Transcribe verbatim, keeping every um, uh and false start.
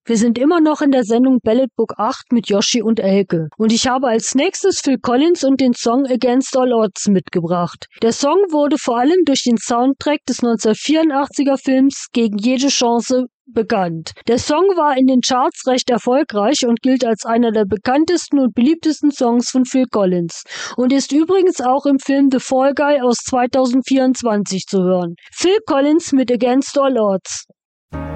Wir sind immer noch in der Sendung Ballad Book acht mit Yoshi und Elke. Und ich habe als nächstes Phil Collins und den Song Against All Odds mitgebracht. Der Song wurde vor allem durch den Soundtrack des neunzehnhundertvierundachtziger Films Gegen jede Chance bekannt. Der Song war in den Charts recht erfolgreich und gilt als einer der bekanntesten und beliebtesten Songs von Phil Collins und ist übrigens auch im Film The Fall Guy aus zweitausendvierundzwanzig zu hören. Phil Collins mit Against All Odds.